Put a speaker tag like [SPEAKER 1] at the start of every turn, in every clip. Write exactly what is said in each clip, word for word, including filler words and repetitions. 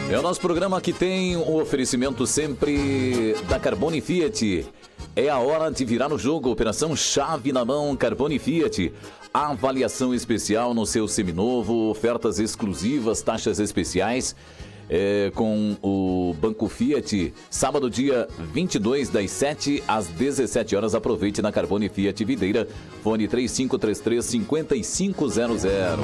[SPEAKER 1] É o nosso programa que tem o oferecimento sempre da Carbone Fiat. É a hora de virar o jogo. Operação Chave na Mão, Carbone Fiat. Avaliação especial no seu seminovo, ofertas exclusivas, taxas especiais. É, com o Banco Fiat, sábado dia vinte e dois, das sete às dezessete horas. Aproveite na Carbone Fiat Videira, fone três cinco três três, cinco cinco zero zero.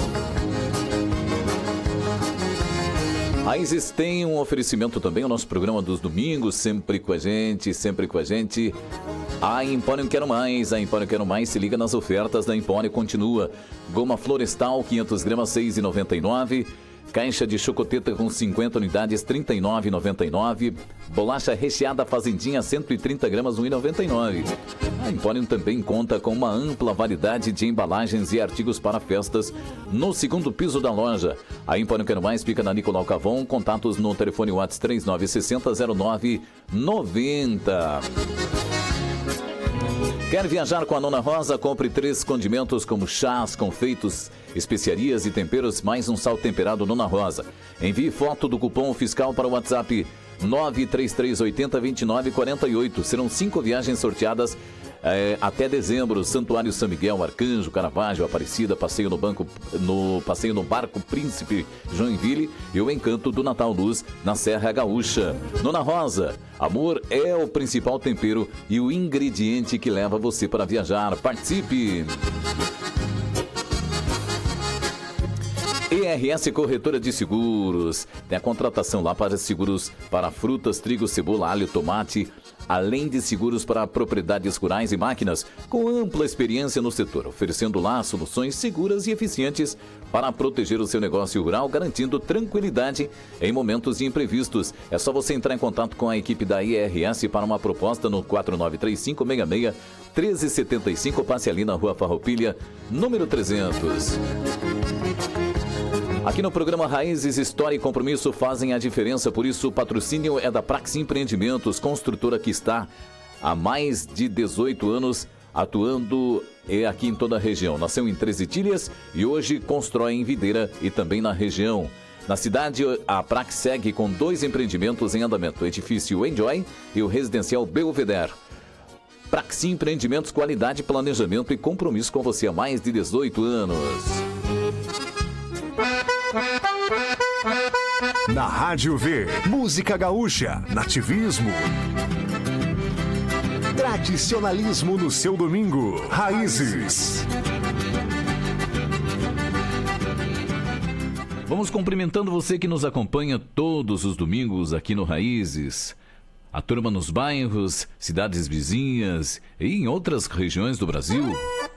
[SPEAKER 1] A Isis tem um oferecimento também, o nosso programa dos domingos, sempre com a gente, sempre com a gente. A Empório Quero Mais, a Empório Quero Mais, se liga nas ofertas da Empório, continua. Goma Florestal, quinhentas gramas, seis reais e noventa e nove centavos. Caixa de chocoteta com cinquenta unidades, trinta e nove reais e noventa e nove centavos. Bolacha recheada Fazendinha, cento e trinta gramas, um real e noventa e nove centavos. A Empório também conta com uma ampla variedade de embalagens e artigos para festas no segundo piso da loja. A Empório Quero Mais fica na Nicolau Cavon. Contatos no telefone WhatsApp três nove seis zero, zero nove nove zero. Quer viajar com a Nona Rosa? Compre três condimentos como chás, confeitos, especiarias e temperos, mais um sal temperado Nona Rosa. Envie foto do cupom fiscal para o WhatsApp nove três três oito zero, dois nove quatro oito. Serão cinco viagens sorteadas é, até dezembro. Santuário São Miguel, Arcanjo, Caravaggio, Aparecida, passeio no banco, no passeio no Barco Príncipe Joinville e o Encanto do Natal Luz na Serra Gaúcha. Nona Rosa, amor é o principal tempero e o ingrediente que leva você para viajar. Participe! E R S Corretora de Seguros. Tem a contratação lá para seguros para frutas, trigo, cebola, alho, tomate, além de seguros para propriedades rurais e máquinas, com ampla experiência no setor, oferecendo lá soluções seguras e eficientes para proteger o seu negócio rural, garantindo tranquilidade em momentos imprevistos. É só você entrar em contato com a equipe da I R S para uma proposta no quatro nove três cinco, seis seis, um três sete cinco, passe ali na Rua Farroupilha, número trezentos. Aqui no programa Raízes, História e Compromisso fazem a diferença, por isso o patrocínio é da Praxis Empreendimentos, construtora que está há mais de dezoito anos atuando aqui em toda a região. Nasceu em Três Itilhas e hoje constrói em Videira e também na região. Na cidade, a Praxis segue com dois empreendimentos em andamento, o edifício Enjoy e o residencial Belvedere. Praxis Empreendimentos, qualidade, planejamento e compromisso com você há mais de dezoito anos.
[SPEAKER 2] Na Rádio V, música gaúcha, nativismo, tradicionalismo no seu domingo. Raízes.
[SPEAKER 1] Vamos cumprimentando você que nos acompanha todos os domingos aqui no Raízes. A turma nos bairros, cidades vizinhas e em outras regiões do Brasil.